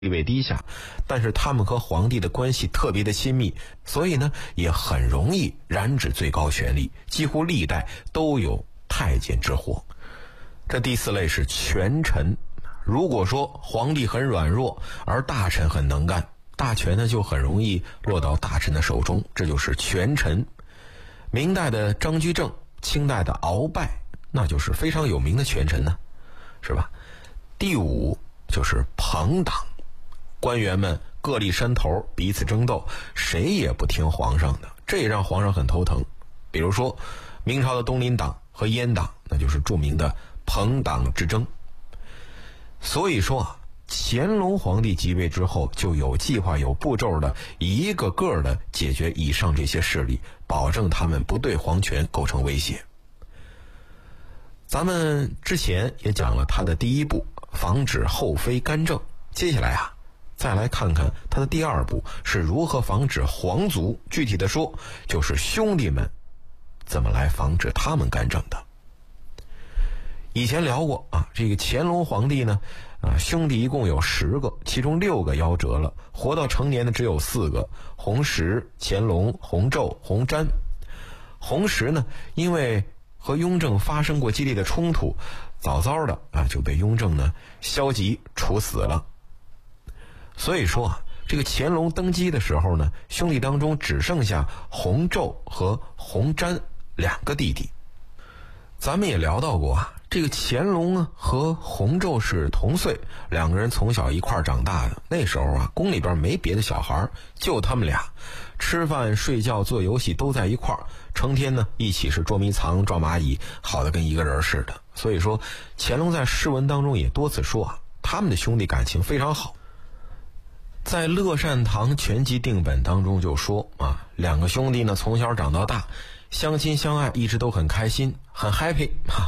地位低下，但是他们和皇帝的关系特别的亲密，所以呢也很容易染指最高权力，几乎历代都有太监之祸。这第四类是权臣。如果说皇帝很软弱，而大臣很能干，大权呢就很容易落到大臣的手中，这就是权臣。明代的张居正，清代的鳌拜，那就是非常有名的权臣呢，是吧？第五就是朋党，官员们各立山头，彼此争斗，谁也不听皇上的，这也让皇上很头疼。比如说明朝的东林党和阉党，那就是著名的朋党之争。所以说啊，乾隆皇帝即位之后，就有计划有步骤的一个个的解决以上这些势力，保证他们不对皇权构成威胁。咱们之前也讲了他的第一步，防止后妃干政。接下来啊，再来看看他的第二步是如何防止皇族，具体的说就是兄弟们怎么来防止他们干政的。以前聊过啊，这个乾隆皇帝呢，兄弟一共有10个，其中6个夭折了，活到成年的只有4个，弘时、乾隆、弘昼、弘瞻。弘时呢，因为和雍正发生过激烈的冲突，早早的就被雍正呢消极处死了。所以说啊，这个乾隆登基的时候呢，兄弟当中只剩下弘昼和弘瞻2个弟弟。咱们也聊到过啊，这个乾隆和弘昼是同岁，2个人从小一块儿长大的。那时候啊，宫里边没别的小孩，就他们俩，吃饭、睡觉、做游戏都在一块儿，成天呢一起是捉迷藏、抓蚂蚁，好的跟一个人似的。所以说，乾隆在诗文当中也多次说啊，他们的兄弟感情非常好。在《乐善堂全集定本》当中就说啊，2个兄弟呢从小长到大，相亲相爱，一直都很开心，很 happy，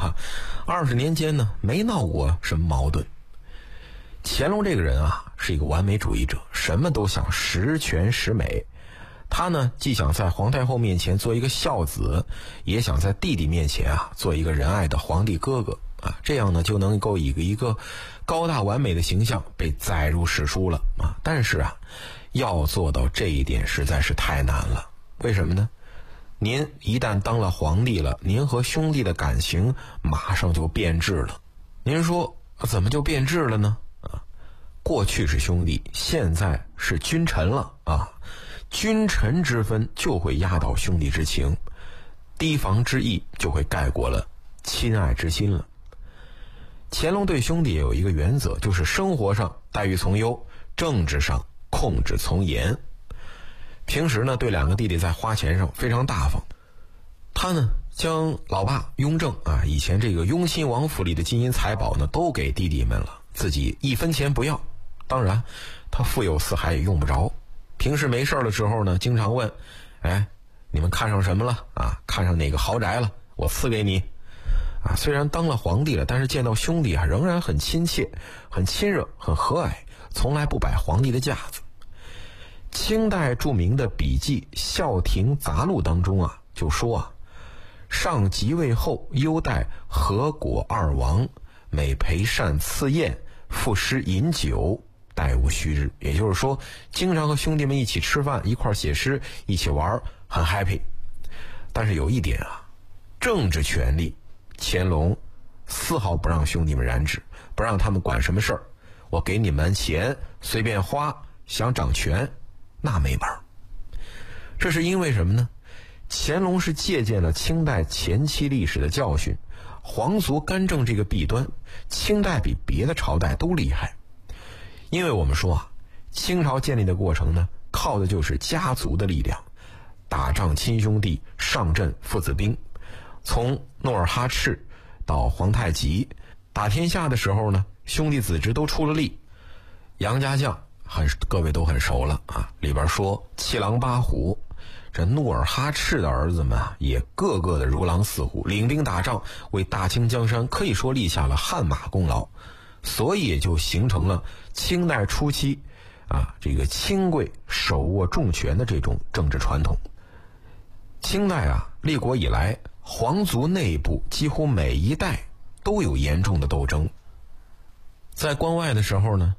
20年间呢没闹过什么矛盾。乾隆这个人啊是一个完美主义者，什么都想十全十美。他呢既想在皇太后面前做一个孝子，也想在弟弟面前做一个仁爱的皇帝哥哥啊，这样呢就能够以一个高大完美的形象被载入史书了啊。但是要做到这一点实在是太难了。为什么呢？您一旦当了皇帝了，您和兄弟的感情马上就变质了。您说怎么就变质了呢？过去是兄弟，现在是君臣了啊。君臣之分就会压倒兄弟之情，提防之意就会盖过了亲爱之心了。乾隆对兄弟也有一个原则，就是生活上待遇从优，政治上控制从严。平时呢，对2个弟弟在花钱上非常大方。他呢，将老爸雍正以前这个雍亲王府里的金银财宝呢，都给弟弟们了，自己1分钱不要。当然，他富有四海也用不着。平时没事的时候呢，经常问：“哎，你们看上什么了啊？看上哪个豪宅了？我赐给你。”虽然当了皇帝了，但是见到兄弟仍然很亲切、很亲热、很和蔼，从来不摆皇帝的架子。清代著名的笔记《孝廷杂录》当中就说上即位后优待何果2王，每陪膳赐宴，赋诗饮酒，待无虚日。也就是说，经常和兄弟们一起吃饭，一块写诗，一起玩，很 happy。但是有一点政治权力，乾隆丝毫不让兄弟们染指，不让他们管什么事儿。我给你们钱随便花，想掌权那没门。这是因为什么呢？乾隆是借鉴了清代前期历史的教训，皇族干政这个弊端，清代比别的朝代都厉害。因为我们说清朝建立的过程呢，靠的就是家族的力量，打仗亲兄弟，上阵父子兵。从努尔哈赤到皇太极，打天下的时候呢，兄弟子侄都出了力。杨家将各位都很熟了里边说七狼八虎，这努尔哈赤的儿子们也个个的如狼似虎，领兵打仗，为大清江山可以说立下了汗马功劳。所以也就形成了清代初期这个清贵手握重权的这种政治传统。清代立国以来，皇族内部几乎每一代都有严重的斗争。在关外的时候呢，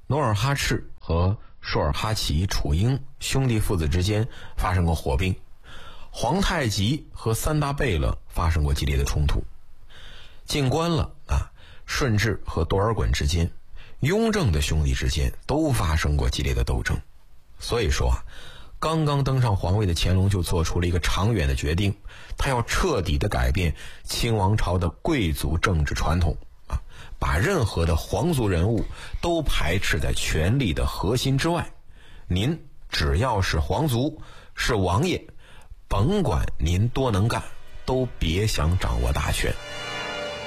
努尔哈赤和舒尔哈齐、楚英兄弟父子之间发生过火并，皇太极和三大贝勒发生过激烈的冲突。进关了顺治和多尔衮之间，雍正的兄弟之间都发生过激烈的斗争。所以说刚刚登上皇位的乾隆就做出了一个长远的决定，他要彻底的改变清王朝的贵族政治传统把任何的皇族人物都排斥在权力的核心之外。您只要是皇族，是王爷，甭管您多能干，都别想掌握大权。